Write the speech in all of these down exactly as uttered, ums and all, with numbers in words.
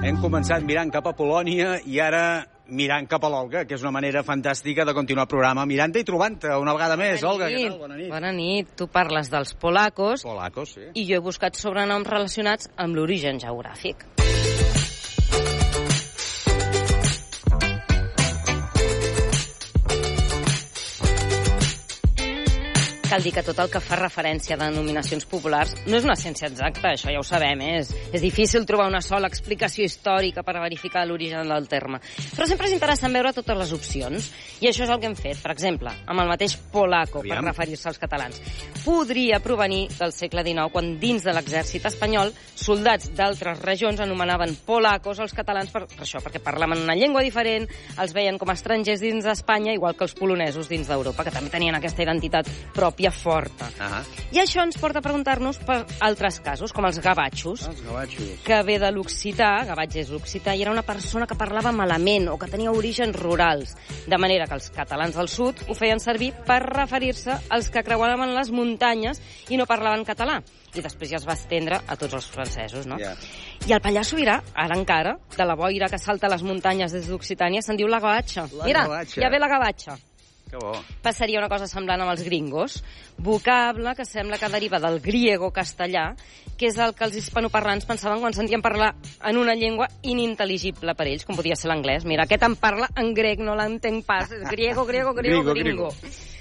Hem començat mirant cap a Polònia i ara mirant cap a l'Olga, que és una manera fantàstica de continuar el programa, mirant-te i trobant-te una vegada més. Bona Olga, nit. què tal? Bona nit. Bona nit. Tu parles dels polacos. Polacos, sí. I jo he buscat sobrenoms relacionats amb l'origen geogràfic. Cal dir que tot el que fa referència a denominacions populars no és una ciència exacta, això ja ho sabem, eh? és, és difícil trobar una sola explicació històrica per verificar l'origen del terme. Però sempre és interessant veure totes les opcions, i això és el que hem fet. Per exemple, amb el mateix polaco, Aviam. per referir-se als catalans. Podria provenir del segle dinou, quan dins de l'exèrcit espanyol soldats d'altres regions anomenaven polacos als catalans per, per això, perquè parlaven una llengua diferent, els veien com a estrangers dins d'Espanya, igual que els polonesos dins d'Europa, que també tenien aquesta identitat pròpia forta. Ah, I això ens porta a preguntar-nos per altres casos, com els gavatxos, els gavatxos. que ve de l'occità, gavatx és l'occità, i era una persona que parlava malament o que tenia orígens rurals, de manera que els catalans del sud ho feien servir per referir-se als que creuaven les muntanyes i no parlaven català. I després ja es va estendre a tots els francesos, no? Yeah. I el Pallars Sobirà, ara encara, de la boira que salta a les muntanyes des d'Occitània, se'n diu la gavatxa. La Mira, gavatxa. ja ve la gavatxa. Que bo. Passaria una cosa semblant amb els gringos, vocable que sembla que deriva del griego castellà, que és el que els hispanoparlants pensaven quan sentien parlar en una llengua inintel·ligible per ells, com podia ser l'anglès. Mira, aquest em parla en grec, no l'entenc pas. És griego, griego, griego, Griego, gringo.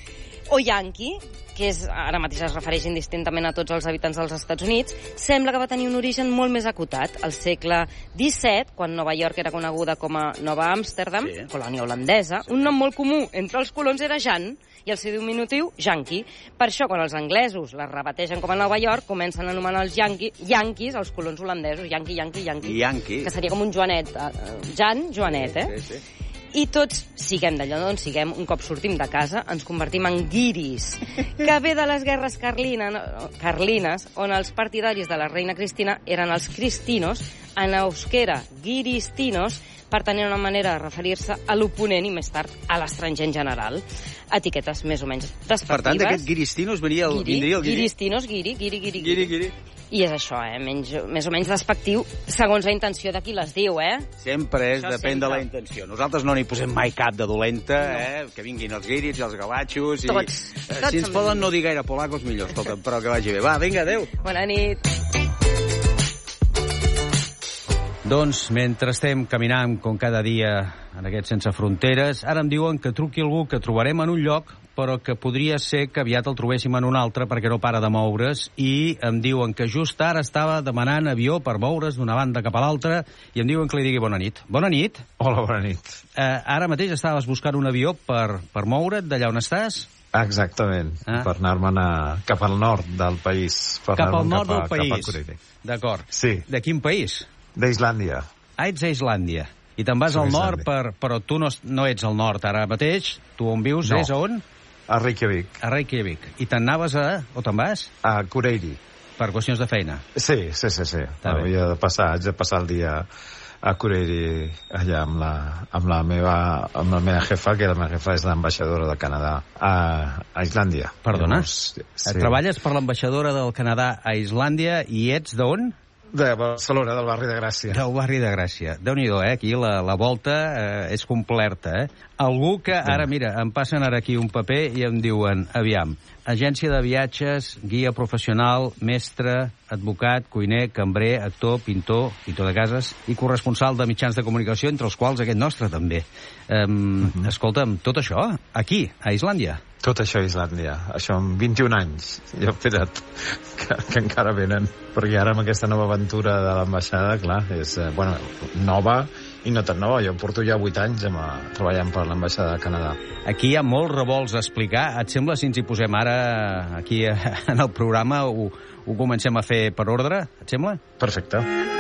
O yanqui, que és, ara mateix es refereix indistintament a tots els habitants dels Estats Units, sembla que va tenir un origen molt més acotat. Al segle disset, quan Nova York era coneguda com a Nova Amsterdam, Sí. colònia holandesa, un nom molt comú entre els colons era Jan, i el seu diminutiu, Yankee. Per això, quan els anglesos la rebategen com a Nova York, comencen a anomenar els Yankee, Yankees, els colons holandesos, Yankee, Yankee, Yankee. Yankee. Que seria com un Joanet. eh, Jan, Joanet, eh? Sí, sí. I tots, siguem d'allò d'on siguem, un cop sortim de casa, ens convertim en guiris, que ve de les guerres carlina, no, carlines, on els partidaris de la reina Cristina eren els cristinos, en euskera guiristinos, per tenir una manera de referir-se a l'oponent i més tard a l'estranger en general. Etiquetes més o menys despectives. Per tant, d'aquest guiristinos venia el, Guiri, vindria el guiri. guiristinos, guiri, guiri, guiri, Guiri, guiri. I és això, eh? Menys, més o menys despectiu, segons la intenció de qui les diu, eh? Sempre és, Això depèn sempre. de la intenció. Nosaltres no n'hi posem mai cap de dolenta, no. eh? Que vinguin els guiris i els gavatxos. I... Tots. Eh, Tots si ens són poden benvinguts. no dir gaire polacos, millor, escolta, però que vagi bé. Va, vinga, adéu. Bona nit. Doncs, mentre estem caminant com cada dia en aquest Sense Fronteres, ara em diuen que truqui algú que trobarem en un lloc, però que podria ser que aviat el trobéssim en un altre perquè no para de moure's, i em diuen que just ara estava demanant avió per moure's d'una banda cap a l'altra, i em diuen que li digui bona nit. Bona nit. Hola, bona nit. Eh, ara mateix estaves buscant un avió per, per moure't d'allà on estàs? Exactament, Ah. per anar-me'n cap al nord del país. Per Cap al anar-me'n nord cap a- del país. Cap a Kurili. D'acord. Sí. De quin país? D'Islàndia. Ah, ets a Islàndia. I te'n vas Som al a nord, Islàndia. per, però tu no, no ets al nord ara mateix. Tu on vius No. és a on? A Reykjavik, A Reykjavik. I te'n anaves a... o te'n vas? a Kurili. Per qüestions de feina. Sí, sí, sí, sí. bé. Havia de passar, haig de passar el dia a Kurili allà amb la, amb la meva amb la meva jefa, que la meva jefa és l'ambaixadora del Canadà a, a Islàndia. Perdona? Llavors, Sí. Treballes per l'ambaixadora del Canadà a Islàndia i ets d'on? De Barcelona, del barri de Gràcia. Del barri de Gràcia. Déu-n'hi-do, eh? Aquí la, la volta eh, és completa, eh? Algú que, ara, mira, em passen ara aquí un paper i em diuen, aviam, agència de viatges, guia professional, mestre, advocat, cuiner, cambrer, actor, pintor, pintor de cases i corresponsal de mitjans de comunicació, entre els quals aquest nostre també. Um, uh -huh. Escolta'm, tot això, aquí, a Islàndia. Tot això a Islàndia, això amb vint-i-un anys. Jo he pensat que, que encara venen, perquè ara amb aquesta nova aventura de l'ambaixada, clar, és, eh, bueno, nova i no tan nova. Jo porto ja vuit anys amb, treballant per l'ambaixada de Canadà. Aquí hi ha molts revolts a explicar. Et sembla si ens hi posem ara aquí en el programa, ho, ho comencem a fer per ordre? Et sembla? Perfecte.